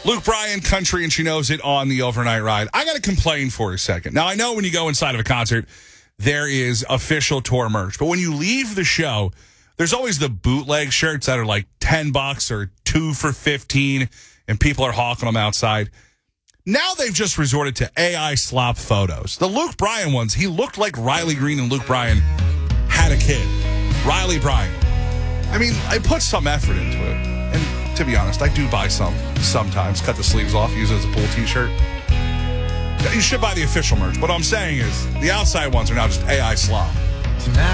Luke Bryan, country, and she knows it on the overnight ride. I got to complain for a second. Now, I know when you go inside of a concert, there is official tour merch. But when you leave the show, there's always the bootleg shirts that are like $10 or 2 for $15, and people are hawking them outside. Now they've just resorted to AI slop photos. The Luke Bryan ones, he looked like Riley Green and Luke Bryan had a kid. Riley Bryan. I mean, I put some effort into it. And to be honest, I do buy some sometimes. Cut the sleeves off, use it as a pool t-shirt. You should buy the official merch. What I'm saying is the outside ones are now just AI slop.